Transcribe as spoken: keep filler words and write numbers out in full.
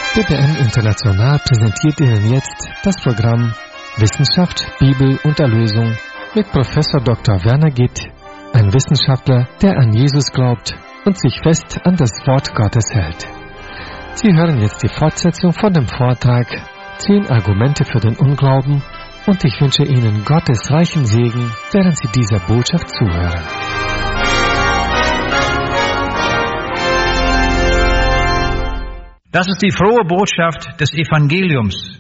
B B M International präsentiert Ihnen jetzt das Programm Wissenschaft, Bibel und Erlösung mit Professor Doktor Werner Gitt, ein Wissenschaftler, der an Jesus glaubt und sich fest an das Wort Gottes hält. Sie hören jetzt die Fortsetzung von dem Vortrag Zehn Argumente für den Unglauben und ich wünsche Ihnen Gottes reichen Segen, während Sie dieser Botschaft zuhören. Das ist die frohe Botschaft des Evangeliums.